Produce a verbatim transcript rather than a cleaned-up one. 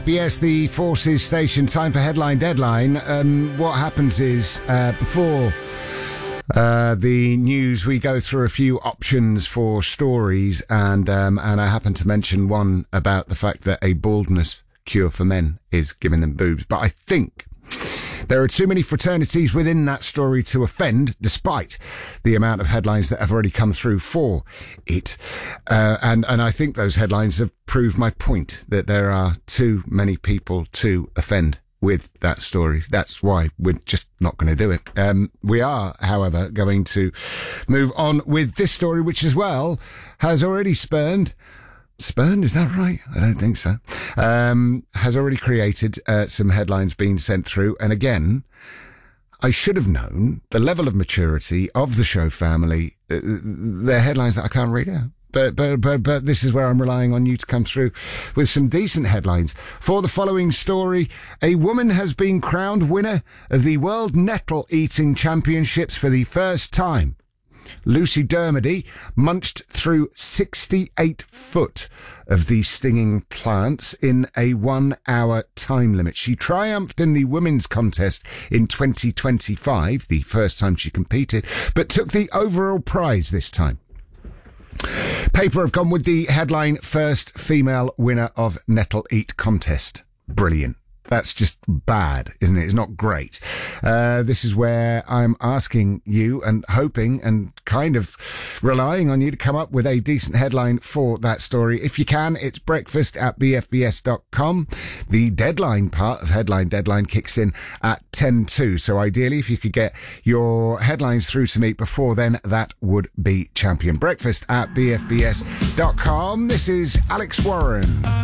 B S, the Forces Station, time for Headline Deadline. Um, what happens is, uh, before uh, the news, we go through a few options for stories, and um, and I happen to mention one about the fact that a baldness cure for men is giving them boobs. But I think there are too many fraternities within that story to offend, despite the amount of headlines that have already come through for it. Uh, and, and I think those headlines have proved my point, that there are too many people to offend with that story. That's why we're just not going to do it. Um, we are, however, going to move on with this story, which as well has already spurned Spurned, is that right? I don't think so. Um, has already created uh, some headlines being sent through. And again, I should have known the level of maturity of the show family. Uh, they're headlines that I can't read out. But, but, but, but this is where I'm relying on you to come through with some decent headlines. For the following story, a woman has been crowned winner of the World Nettle Eating Championships for the first time. Lucy Dermody munched through sixty-eight foot of these stinging plants in a one-hour time limit. She triumphed in the women's contest in twenty twenty-five, the first time she competed, but took the overall prize this time. Paper have gone with the headline, first female winner of Nettle Eat contest. Brilliant. That's just bad, isn't it? It's not great. Uh, this is where I'm asking you and hoping and kind of relying on you to come up with a decent headline for that story. If you can, it's breakfast at b f b s dot com. The deadline part of Headline Deadline kicks in at ten to. So ideally, if you could get your headlines through to me before then, that would be champion. Breakfast at b f b s dot com. This is Alex Warren.